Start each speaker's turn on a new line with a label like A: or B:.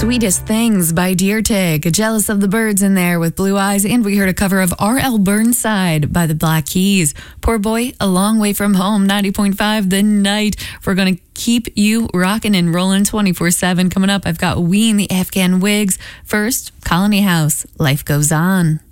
A: Sweetest Things by Deer Tick. Jealous of the Birds in there with Blue Eyes. And we heard a cover of R.L. Burnside by the Black Keys. Poor Boy, A Long Way From Home, 90.5 The Night. We're going to keep you rocking and rolling 24/7. Coming up, I've got Ween, the Afghan Wigs. First, Colony House, Life Goes On.